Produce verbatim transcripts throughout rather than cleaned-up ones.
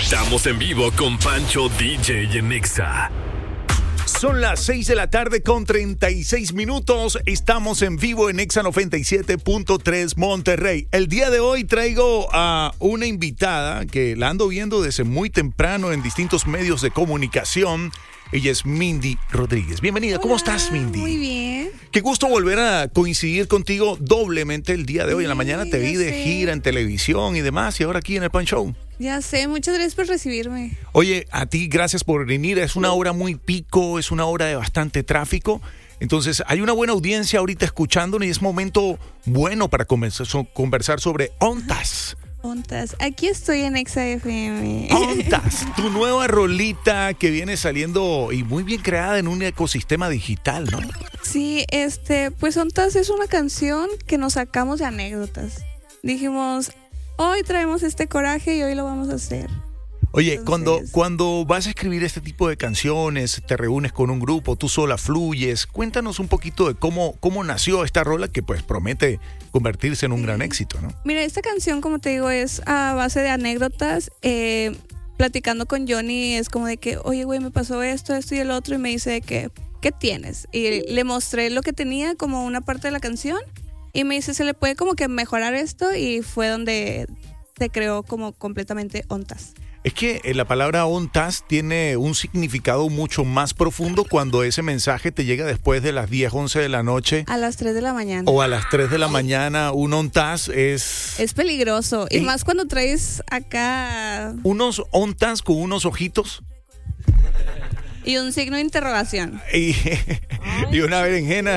Estamos en vivo con Pancho D J en Nexa. Son las seis de la tarde con treinta y seis minutos. Estamos en vivo en Nexa noventa y siete punto tres Monterrey. El día de hoy traigo a una invitada que la ando viendo desde muy temprano en distintos medios de comunicación. Ella es Mindy Rodríguez. Bienvenida. Hola, ¿cómo estás, Mindy? Muy bien. Qué gusto volver a coincidir contigo doblemente el día de hoy. En la mañana te vi de gira en televisión y demás, y ahora aquí en el Pan Show. Ya sé, muchas gracias por recibirme. Oye, a ti gracias por venir. Es una hora muy pico, es una hora de bastante tráfico. Entonces, hay una buena audiencia ahorita escuchándonos y es momento bueno para conversar sobre Ontas. Ontas, aquí estoy en Exa F M. Ontas, tu nueva rolita que viene saliendo y muy bien creada en un ecosistema digital, ¿no? Sí, este, pues Ontas es una canción que nos sacamos de anécdotas. Dijimos, hoy traemos este coraje y hoy lo vamos a hacer. Oye, Entonces, cuando, cuando vas a escribir este tipo de canciones, te reúnes con un grupo, tú sola fluyes, cuéntanos un poquito de cómo, cómo nació esta rola que pues promete convertirse en un gran éxito, ¿no? Mira, esta canción, como te digo, es a base de anécdotas. Eh, platicando con Johnny es como de que, oye, güey, me pasó esto, esto y el otro, y me dice que, ¿qué tienes? Y le mostré lo que tenía como una parte de la canción y me dice, ¿se le puede como que mejorar esto? Y fue donde se creó como completamente Ontas. Es que la palabra ontas tiene un significado mucho más profundo cuando ese mensaje te llega después de las diez, once de la noche. A las tres de la mañana. O a las tres de la mañana. Un ontas es... Es peligroso. Y eh, más cuando traes acá... Unos ontas con unos ojitos. Y un signo de interrogación. Y, y una berenjena.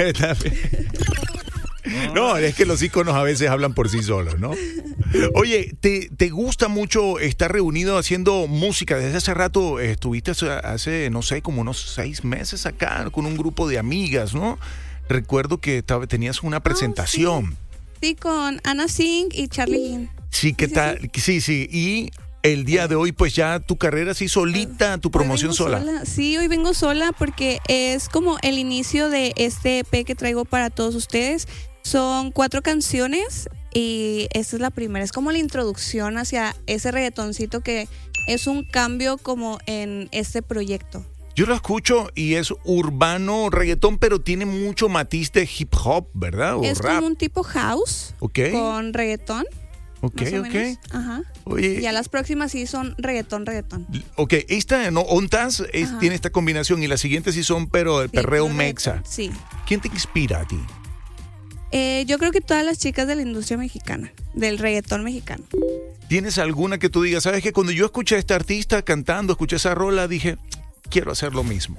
No, es que los iconos a veces hablan por sí solos, ¿no? Oye, ¿te, te gusta mucho estar reunido haciendo música? Desde hace rato eh, estuviste hace, no sé, como unos seis meses acá con un grupo de amigas, ¿no? Recuerdo que estaba, tenías una presentación. Oh, sí. sí, con Ana Singh y Charlie Jean. Sí, ¿qué sí, tal? Sí. sí, sí. Y el día de hoy, pues ya tu carrera así solita, tu promoción sola. sola. Sí, hoy vengo sola porque es como el inicio de este E P que traigo para todos ustedes. Son cuatro canciones y esta es la primera. Es como la introducción hacia ese reggaetoncito que es un cambio como en este proyecto. Yo lo escucho y es urbano reggaetón, pero tiene mucho matiz de hip hop, ¿verdad? O es rap. como un tipo house, okay. con reggaetón. Ok, más o ok. Menos. Ajá. Oye. Ya las próximas sí son reggaetón, reggaetón. Ok, esta, ¿no? Ontas es, tiene esta combinación y las siguientes sí son, pero el sí, perreo mexa. Sí. ¿Quién te inspira a ti? Eh, yo creo que todas las chicas de la industria mexicana, del reggaetón mexicano. ¿Tienes alguna que tú digas, sabes que cuando yo escuché a esta artista cantando, escuché esa rola, dije, quiero hacer lo mismo?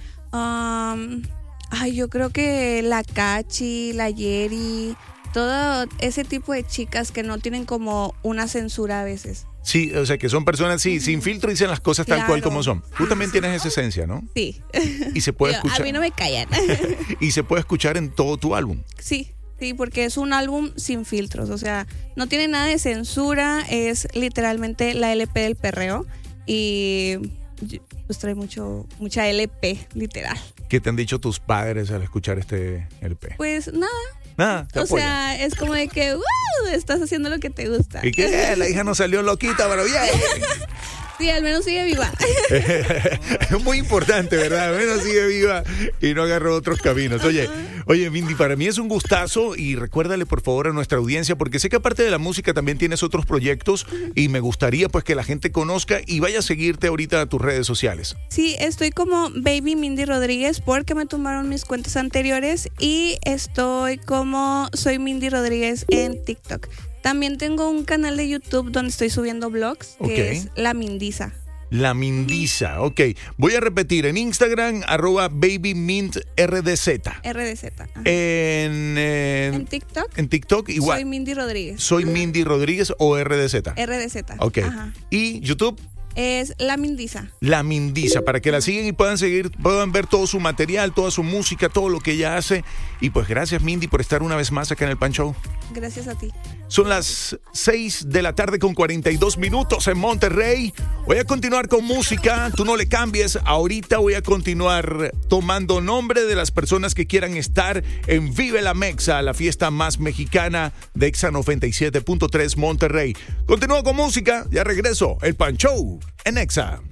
Um, ay, yo creo que la Cachi, la Yeri, todo ese tipo de chicas que no tienen como una censura a veces. Sí, o sea, que son personas, sí, sin filtro dicen las cosas claro. tal cual como son. Tú también tienes esa esencia, ¿no? Sí. Y se puede Yo, escuchar. A mí no me callan. Y se puede escuchar en todo tu álbum. Sí, sí, porque es un álbum sin filtros, o sea, no tiene nada de censura, es literalmente la L P del perreo y pues trae mucho, mucha L P, literal. ¿Qué te han dicho tus padres al escuchar este L P? Pues nada. Nada, te o apoyan. sea, es como de que uh, estás haciendo lo que te gusta. ¿Y qué? La hija no salió loquita, pero bien. Sí, al menos sigue viva. Es muy importante, ¿verdad? Al menos sigue viva y no agarró otros caminos. Oye, oye, Mindy, para mí es un gustazo y recuérdale por favor a nuestra audiencia, porque sé que aparte de la música también tienes otros proyectos y me gustaría pues que la gente conozca y vaya a seguirte ahorita a tus redes sociales. Sí, estoy como Baby Mindy Rodríguez porque me tomaron mis cuentas anteriores y estoy como Soy Mindy Rodríguez en TikTok. También tengo un canal de YouTube donde estoy subiendo vlogs, que okay. es La Mindiza. La Mindiza, ok. Voy a repetir, en Instagram, arroba babymintrdz. R D Z. Ajá. En, en, en TikTok. En TikTok igual. Soy Mindy Rodríguez. Soy Mindy Rodríguez o R D Z. R D Z. Ok. Ajá. ¿Y YouTube? Es La Mindiza. La Mindiza, para que la sigan y puedan seguir, puedan ver todo su material, toda su música, todo lo que ella hace. Y pues gracias, Mindy, por estar una vez más acá en el Pan Show. Gracias a ti. Son las seis de la tarde con cuarenta y dos minutos en Monterrey. Voy a continuar con música, tú no le cambies. Ahorita voy a continuar tomando nombre de las personas que quieran estar en Vive la Mexa, la fiesta más mexicana de Exa noventa y siete punto tres Monterrey. Continúo con música, ya regreso, el Pan Show en Exa.